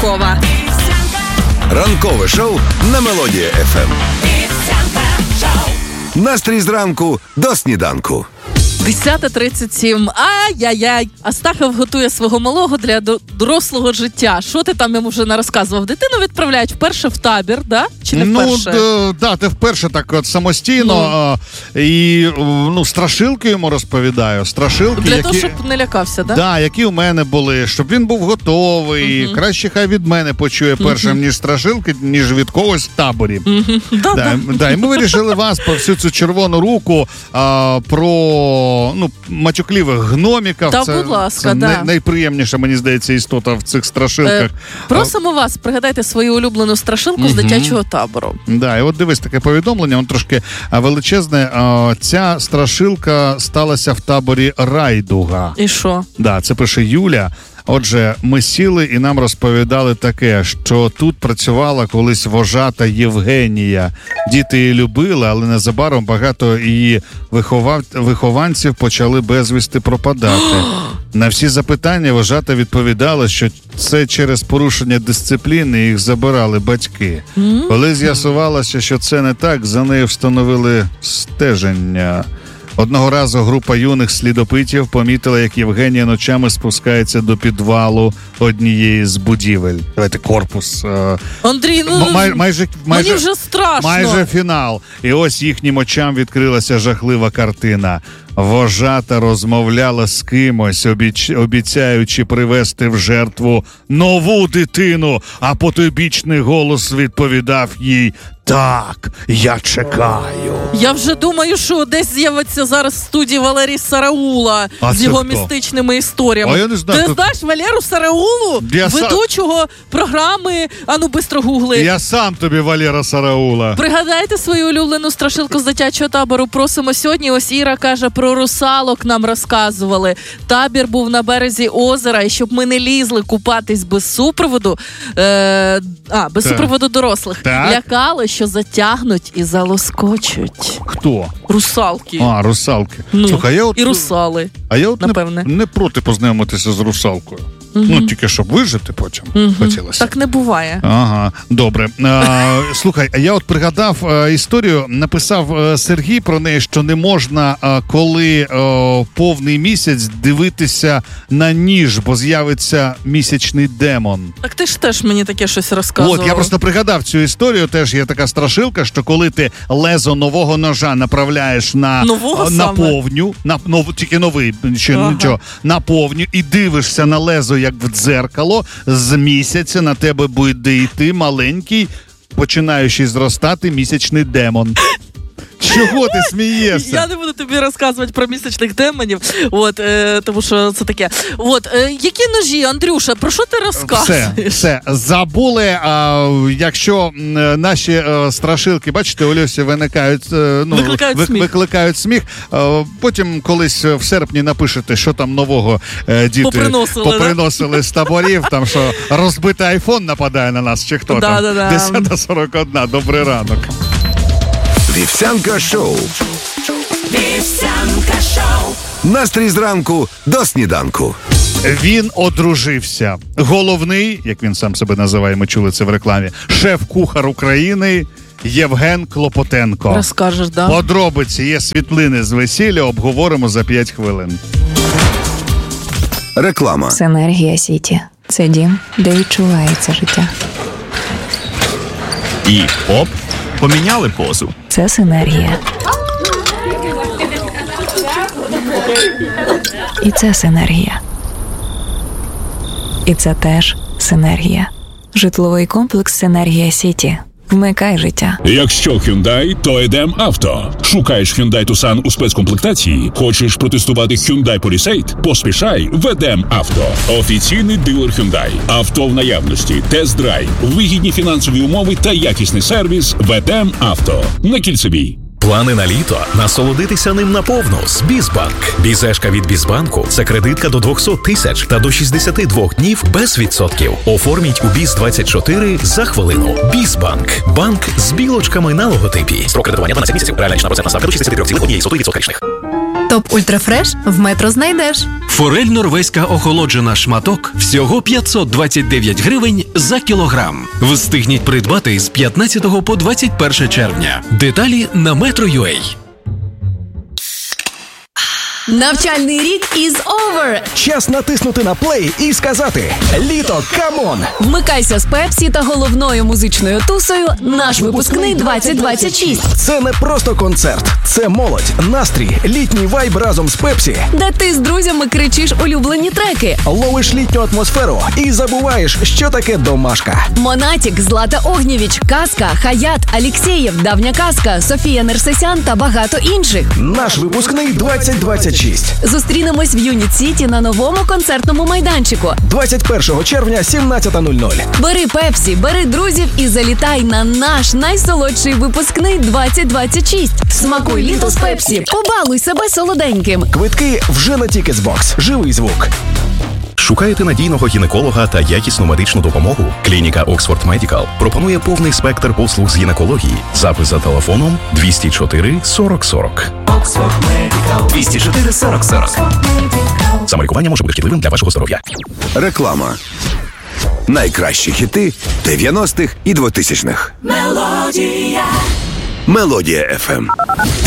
ранкова. Ранкове шоу на Мелодія ФМ. Настрій зранку до сніданку. 10:37. Ай-яй-яй. Астахов готує свого малого для дорослого життя. Що ти там йому вже не розказував? Дитину відправляють вперше в табір, да? Чи не вперше? Да, ти вперше так от самостійно. І страшилки йому розповідаю. Страшилки, для того, щоб не лякався, да? Да, які у мене були, щоб він був готовий. Краще хай від мене почує першим, ніж страшилки, ніж від когось в таборі. І ми вирішили вас по всю цю червону руку про матюкливих гноміків. Та, будь ласка, це найприємніша, мені здається, істота в цих страшилках. Просимо вас, пригадайте свою улюблену страшилку з дитячого табору. Да, і от дивись, таке повідомлення, воно трошки величезне. Ця страшилка сталася в таборі Райдуга. І що? Да, це пише Юля. Отже, ми сіли і нам розповідали таке, що тут працювала колись вожата Євгенія. Діти її любили, але незабаром багато її вихованців почали безвісти пропадати. На всі запитання вожата відповідала, що це через порушення дисципліни їх забирали батьки. Коли з'ясувалося, що це не так, за нею встановили стеження. Одного разу група юних слідопитів помітила, як Євгенія ночами спускається до підвалу однієї з будівель. Давайте корпус. Андрій, мені вже страшно. Майже фінал. І ось їхнім очам відкрилася жахлива картина. Вожата розмовляла з кимось, обіцяючи привести в жертву нову дитину, а потойбічний голос відповідав їй: «Так, я чекаю». Я вже думаю, що десь з'явиться зараз в студії Валерій Сараула з його містичними історіями. Я не знаю, ти знаєш Валеру Сараулу? Ведучого програми «Ану, бистро гугли». Я сам тобі Валера Сараула. Пригадайте свою улюблену страшилку з дитячого табору. Просимо сьогодні. Ось Іра каже, про русалок нам розказували. Табір був на березі озера, і щоб ми не лізли купатись без супроводу, супроводу дорослих. Так. Лякали, що затягнуть і залоскочуть. Хто? Русалки. Русалки. Слухай, і русали. А я от напевне не проти познайомитися з русалкою. Тільки щоб вижити потім хотілося. Так не буває. Ага, добре. Слухай, я от пригадав історію, написав Сергій про неї, що не можна, коли повний місяць, дивитися на ніж, бо з'явиться місячний демон. Так ти ж теж мені таке щось розказував. От, я просто пригадав цю історію, теж є така страшилка, що коли ти лезо нового ножа направляєш на повню, тільки новий, нічого, на повню, і дивишся на лезо як в дзеркало, з місяця на тебе буде йти маленький, починаючий зростати місячний демон. Чого ти смієшся? Я не буду тобі розказувати про місячних демонів, тому що це таке. Які ножі, Андрюша, про що ти розказуєш? Все. Забули, якщо наші страшилки, бачите, у Льосі викликають сміх. Потім колись в серпні напишете, що там нового діти поприносили з таборів, там що розбитий айфон нападає на нас, чи хто там. 10:41. Добрий ранок. Вівсянка шоу. Настрій зранку до сніданку. Він одружився. Головний, як він сам себе називає, ми чули це в рекламі, шеф-кухар України Євген Клопотенко. Розкажеш, да? Подробиці, є світлини з весілля, обговоримо за 5 хвилин. Реклама. Синергія Сіті. Це дім, де відчувається життя. І оп, поміняли позу. Це синергія. І це синергія. І це теж синергія. Житловий комплекс «Синергія Сіті». Вмикай життя. Якщо Hyundai, то Едем Авто. Шукаєш Hyundai Tucson у спецкомплектації? Хочеш протестувати Hyundai Palisade? Поспішай в Едем Авто. Офіційний дилер Hyundai. Авто в наявності, тест-драйв, вигідні фінансові умови та якісний сервіс в Едем Авто. На Кільцевій. Плани на літо? Насолодитися ним наповну з Бізбанк. Бізешка від Бізбанку – це кредитка до 200 тисяч та до 62 днів без відсотків. Оформіть у Біз-24 за хвилину. Бізбанк. Банк з білочками на логотипі. Строк кредитування 12 місяців. Реальна річна процентна ставка до 63,1% річних. Топ Ультрафреш в Метро знайдеш. Форель норвезька охолоджена шматок всього 529 гривень за кілограм. Встигніть придбати з 15 по 21 червня. Деталі на Metro.ua. Навчальний рік is over! Час натиснути на плей і сказати «Літо, камон!». Вмикайся з Пепсі та головною музичною тусою «Наш випускний 2026». Це не просто концерт, це молодь, настрій, літній вайб разом з Пепсі. Де ти з друзями кричиш улюблені треки. Ловиш літню атмосферу і забуваєш, що таке домашка. Монатік, Злата Огнєвіч, Казка, Хаят, Алєксєєв, Давня Казка, Софія Нерсесян та багато інших. Наш випускний 2026. Зустрінемось в Юніт Сіті на новому концертному майданчику. 21 червня, 17:00. Бери Пепсі, бери друзів і залітай на наш найсолодший випускний 2026. Смакуй літо з Пепсі, побалуй себе солоденьким. Квитки вже на Ticketsbox. Живий звук. Шукаєте надійного гінеколога та якісну медичну допомогу? Клініка Oxford Medical пропонує повний спектр послуг з гінекології. Запис за телефоном 204 40 40. Oxford Medical. 204 40 40. Самолікування може бути шкідливим для вашого здоров'я. Реклама. Найкращі хіти 90-х і 2000-х. Мелодія. Мелодія FM.